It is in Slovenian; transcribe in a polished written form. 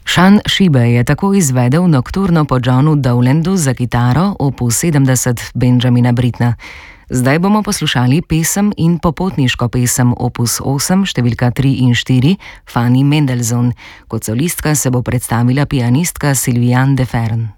Sean Shibe je tako izvedel nokturno po Johnu Dowlandu za kitaro opus 70 Benjamina Brittna. Zdaj bomo poslušali pesem in popotniško pesem opus 8 številka 3 in 4 Fanny Mendelssohn. Kot solistka se bo predstavila pianistka Sylviane de Fern.